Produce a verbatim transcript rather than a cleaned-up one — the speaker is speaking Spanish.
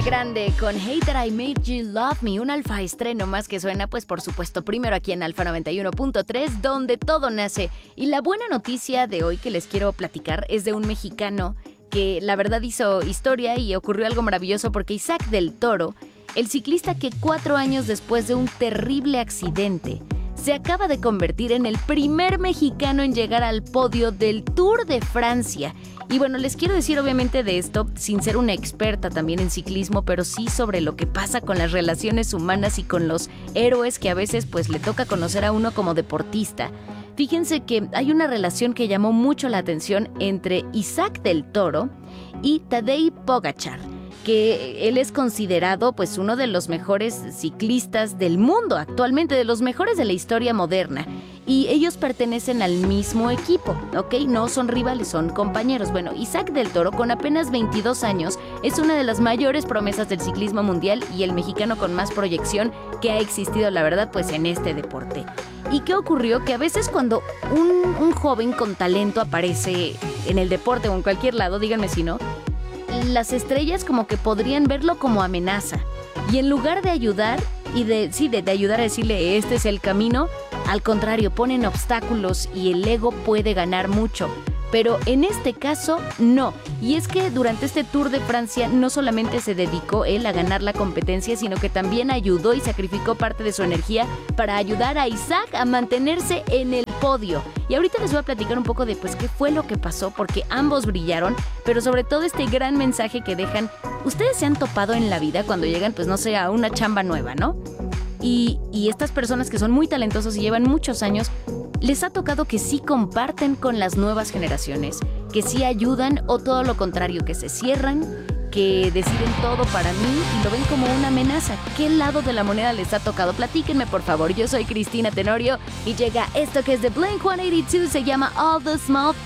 Grande con Hey That I Made You Love Me, un alfa estreno más que suena, pues por supuesto, primero aquí en Alfa noventa y uno punto tres, donde todo nace. Y la buena noticia de hoy que les quiero platicar es de un mexicano que la verdad hizo historia y ocurrió algo maravilloso porque Isaac del Toro, el ciclista que cuatro años después de un terrible accidente se acaba de convertir en el primer mexicano en llegar al podio del Tour de Francia. Y bueno, les quiero decir obviamente de esto, sin ser una experta también en ciclismo, pero sí sobre lo que pasa con las relaciones humanas y con los héroes que a veces pues le toca conocer a uno como deportista. Fíjense que hay una relación que llamó mucho la atención entre Isaac del Toro y Tadej Pogačar, que él es considerado pues uno de los mejores ciclistas del mundo actualmente, de los mejores de la historia moderna. Y ellos pertenecen al mismo equipo, ¿ok? No son rivales, son compañeros. Bueno, Isaac del Toro, con apenas veintidós años, es una de las mayores promesas del ciclismo mundial y el mexicano con más proyección que ha existido, la verdad, pues en este deporte. ¿Y qué ocurrió? Que a veces cuando un, un joven con talento aparece en el deporte o en cualquier lado, díganme si no, las estrellas como que podrían verlo como amenaza. Y en lugar de ayudar, y de, sí, de, de ayudar a decirle este es el camino, al contrario, ponen obstáculos y el ego puede ganar mucho. Pero en este caso, no. Y es que durante este Tour de Francia no solamente se dedicó él a ganar la competencia, sino que también ayudó y sacrificó parte de su energía para ayudar a Isaac a mantenerse en el podio. Y ahorita les voy a platicar un poco de pues qué fue lo que pasó, porque ambos brillaron, pero sobre todo este gran mensaje que dejan. Ustedes se han topado en la vida cuando llegan, pues no sé, a una chamba nueva, ¿no? Y, y estas personas que son muy talentosos y llevan muchos años, les ha tocado que sí comparten con las nuevas generaciones, que sí ayudan o todo lo contrario, que se cierran, que deciden todo para mí y lo ven como una amenaza. ¿Qué lado de la moneda les ha tocado? Platíquenme, por favor. Yo soy Cristina Tenorio y llega esto que es de Blink ciento ochenta y dos, se llama All the Small